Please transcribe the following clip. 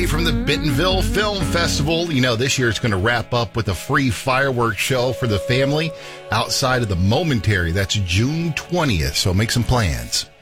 from the Bentonville Film Festival. You know, this year it's going to wrap up with a free fireworks show for the family outside of the Momentary. That's June 20th, so make some plans.